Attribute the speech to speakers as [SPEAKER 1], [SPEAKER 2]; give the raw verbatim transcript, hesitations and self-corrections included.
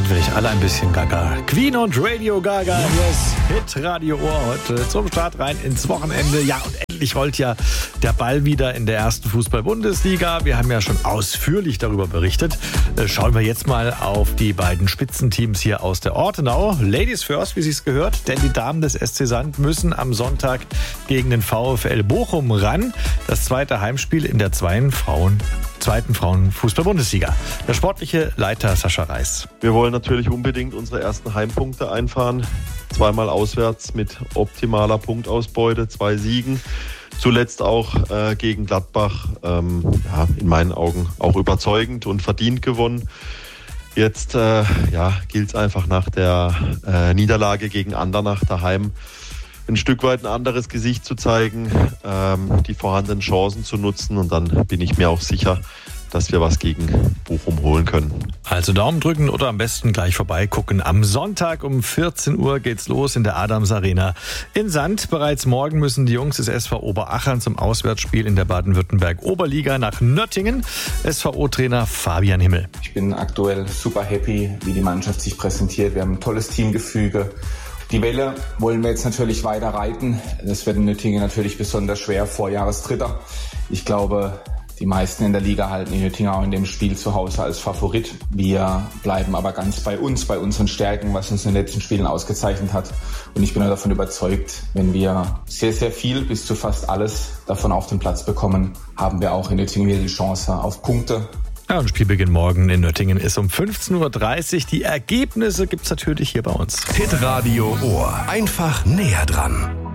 [SPEAKER 1] Sind wir nicht alle ein bisschen gaga? Queen und Radio Gaga, yes. Hit Radio Ohr heute zum Start rein ins Wochenende. Ja, und endlich rollt ja der Ball wieder in der ersten Fußball-Bundesliga. Wir haben ja schon ausführlich darüber berichtet. Schauen wir jetzt mal auf die beiden Spitzenteams hier aus der Ortenau. Ladies first, wie sich's gehört, denn die Damen des S C Sand müssen am Sonntag gegen den VfL Bochum ran. Das zweite Heimspiel in der zweiten Frauen zweiten Frauenfußball-Bundesliga. Der sportliche Leiter Sascha Reis.
[SPEAKER 2] Wir wollen natürlich unbedingt unsere ersten Heimpunkte einfahren. Zweimal auswärts mit optimaler Punktausbeute, zwei Siegen. Zuletzt auch äh, gegen Gladbach, ähm, ja, in meinen Augen auch überzeugend und verdient gewonnen. Jetzt äh, ja, gilt es einfach nach der äh, Niederlage gegen Andernach daheim ein Stück weit ein anderes Gesicht zu zeigen, ähm, die vorhandenen Chancen zu nutzen, und dann bin ich mir auch sicher, dass wir was gegen Bochum holen können.
[SPEAKER 1] Also Daumen drücken oder am besten gleich vorbeigucken. Am Sonntag um vierzehn Uhr geht's los in der Adams Arena in Sand. Bereits morgen müssen die Jungs des S V Oberachern zum Auswärtsspiel in der Baden-Württemberg-Oberliga nach Nöttingen. S V O-Trainer Fabian Himmel.
[SPEAKER 3] Ich bin aktuell super happy, wie die Mannschaft sich präsentiert. Wir haben ein tolles Teamgefüge. Die Welle wollen wir jetzt natürlich weiter reiten. Das wird in Nöttingen natürlich besonders schwer, Vorjahresdritter. Ich glaube, die meisten in der Liga halten die Nöttinger auch in dem Spiel zu Hause als Favorit. Wir bleiben aber ganz bei uns, bei unseren Stärken, was uns in den letzten Spielen ausgezeichnet hat. Und ich bin davon überzeugt, wenn wir sehr, sehr viel, bis zu fast alles davon auf den Platz bekommen, haben wir auch in Nöttingen wieder die Chance auf Punkte.
[SPEAKER 1] Ja, und Spielbeginn morgen in Nöttingen ist um fünfzehn Uhr dreißig. Die Ergebnisse gibt's natürlich hier bei uns.
[SPEAKER 4] Hit Radio Ohr. Einfach näher dran.